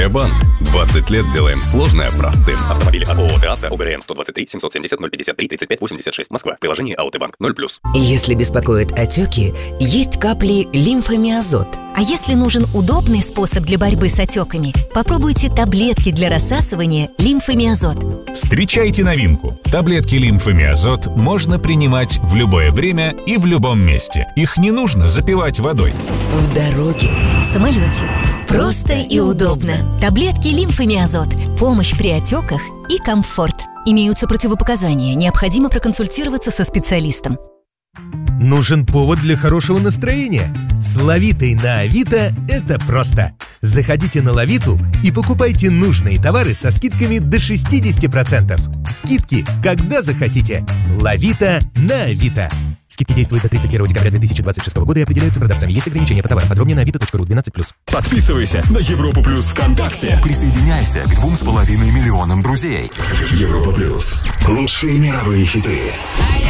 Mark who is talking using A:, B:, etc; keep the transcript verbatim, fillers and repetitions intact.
A: Банк. двадцать лет делаем сложное простым. Автомобили от ООО «Театра», ОГРН сто двадцать три семьсот семьдесят ноль пятьдесят три тридцать пять восемьдесят шесть, Москва. Приложение АОТБанк ноль плюс.
B: Если беспокоят отеки, есть капли лимфомиазот.
C: А если нужен удобный способ для борьбы с отеками, попробуйте таблетки для рассасывания лимфомиазот.
D: Встречайте новинку. Таблетки лимфомиазот можно принимать в любое время и в любом месте. Их не нужно запивать водой.
B: В дороге,
C: в самолете. Просто и удобно. Таблетки лимфомиазот. Помощь при отеках и комфорт. Имеются противопоказания. Необходимо проконсультироваться со специалистом.
E: Нужен повод для хорошего настроения? С Лавитой на Авито это просто. Заходите на Лавиту и покупайте нужные товары со скидками до шестьдесят процентов. Скидки, когда захотите. Лавита на Авито. Скидки действуют до тридцать первого декабря две тысячи двадцать шестого года и определяются продавцами. Есть ограничения по товарам. Подробнее на авито точка ру двенадцать плюс.
F: Подписывайся на Европу Плюс ВКонтакте. Присоединяйся к двум с половиной миллионам друзей. Европа Плюс. Лучшие мировые хиты.